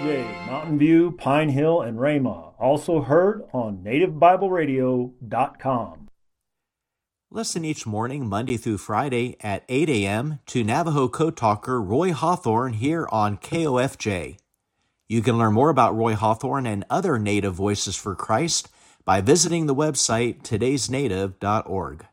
KOFJ, Mountain View, Pine Hill, and Rama. Also heard on nativebibleradio.com. Listen each morning, Monday through Friday at 8 a.m. to Navajo Code Talker Roy Hawthorne here on KOFJ. You can learn more about Roy Hawthorne and other Native Voices for Christ by visiting the website todaysnative.org.